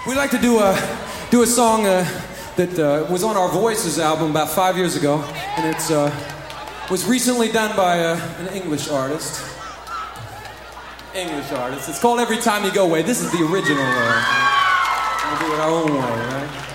We like to do a song that was on our Voices album about 5 years ago, and it was recently done by an English artist. It's called Every Time You Go Away. This is the original. We'll do it our own way, right?